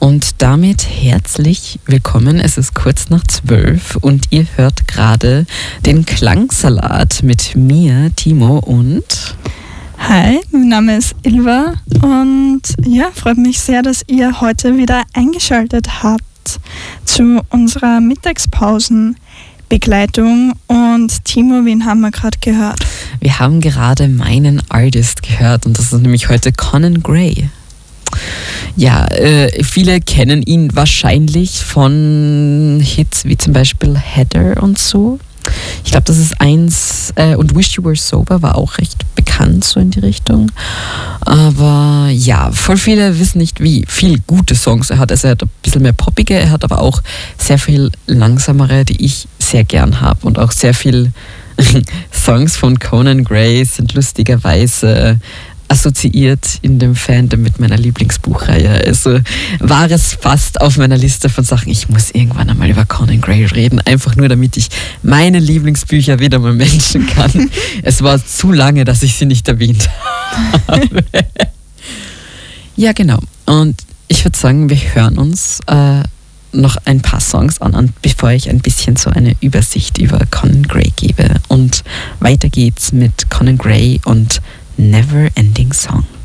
Und damit herzlich willkommen. Es ist kurz nach 12 und ihr hört gerade den Klangsalat mit mir, Timo und... Hi, mein Name ist Ilva und ja, freut mich sehr, dass ihr heute wieder eingeschaltet habt zu unserer Mittagspausenbegleitung. Und Timo, wen haben wir gerade gehört? Wir haben gerade meinen Artist gehört und das ist nämlich heute Conan Gray. Ja, viele kennen ihn wahrscheinlich von Hits wie zum Beispiel Heather und so. Ich glaube, das ist eins, und Wish You Were Sober war auch recht bekannt, so in die Richtung. Aber ja, voll viele wissen nicht, wie viel gute Songs er hat. Also er hat ein bisschen mehr poppige, er hat aber auch sehr viel langsamere, die ich sehr gern habe. Und auch sehr viel Songs von Conan Gray sind lustigerweise assoziiert in dem Fandom mit meiner Lieblingsbuchreihe. Also war es fast auf meiner Liste von Sachen, ich muss irgendwann einmal über Conan Gray reden, einfach nur damit ich meine Lieblingsbücher wieder mal mentionen kann. Es war zu lange, dass ich sie nicht erwähnt habe. Ja, genau. Und ich würde sagen, wir hören uns noch ein paar Songs an, bevor ich ein bisschen so eine Übersicht über Conan Gray gebe. Und weiter geht's mit Conan Gray und Never Ending Song.